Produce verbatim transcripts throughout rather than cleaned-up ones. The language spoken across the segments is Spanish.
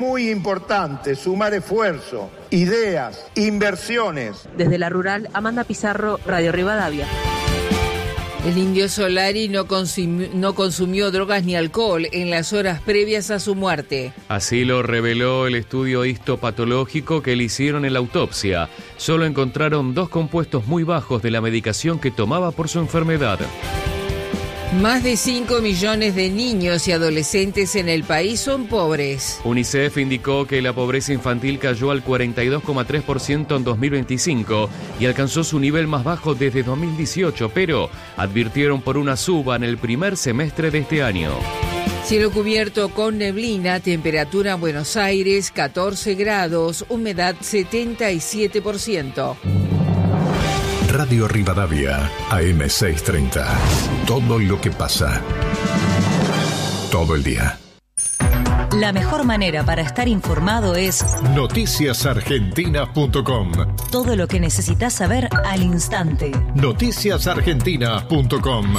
Muy importante sumar esfuerzo, ideas, inversiones. Desde la rural, Amanda Pizarro, Radio Rivadavia. El Indio Solari no consumió, no consumió drogas ni alcohol en las horas previas a su muerte. Así lo reveló el estudio histopatológico que le hicieron en la autopsia. Solo encontraron dos compuestos muy bajos de la medicación que tomaba por su enfermedad. Más de cinco millones de niños y adolescentes en el país son pobres. UNICEF indicó que la pobreza infantil cayó al cuarenta y dos coma tres por ciento en dos mil veinticinco y alcanzó su nivel más bajo desde dos mil dieciocho, pero advirtieron por una suba en el primer semestre de este año. Cielo cubierto con neblina, temperatura en Buenos Aires catorce grados, humedad setenta y siete por ciento. Radio Rivadavia, A M seiscientos treinta. Todo lo que pasa. Todo el día. La mejor manera para estar informado es noticias argentinas punto com. Todo lo que necesitas saber al instante. noticias argentinas punto com.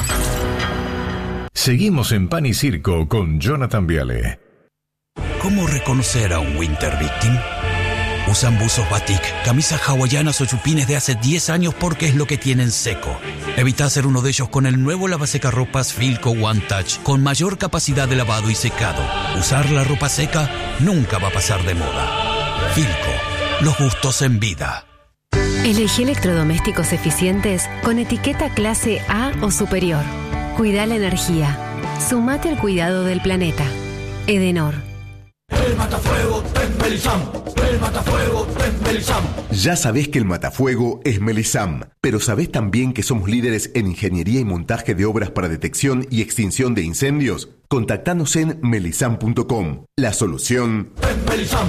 Seguimos en Pan y Circo con Jonathan Viale. ¿Cómo reconocer a un winter victim? Usan buzos batik, camisas hawaianas o chupines de hace diez años porque es lo que tienen seco. Evita ser uno de ellos con el nuevo lavasecarropas Filco One Touch con mayor capacidad de lavado y secado. Usar la ropa seca nunca va a pasar de moda. Filco, los gustos en vida. Elegí electrodomésticos eficientes con etiqueta clase A o superior. Cuida la energía. Sumate al cuidado del planeta. Edenor. El matafuego es Melisam. El matafuego es Melisam. Ya sabés que el matafuego es Melisam, pero sabés también que somos líderes en ingeniería y montaje de obras para detección y extinción de incendios. Contactanos en melisam punto com. La solución es Melisam.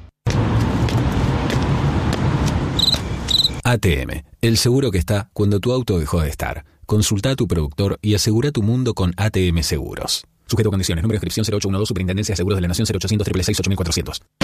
A T M, el seguro que está cuando tu auto dejó de estar. Consulta a tu productor y asegura tu mundo con A T M Seguros. Sujeto a condiciones. Número de inscripción cero ocho uno dos, Superintendencia de Seguros de la Nación cero ochocientos, seiscientos sesenta y ocho, mil cuatrocientos.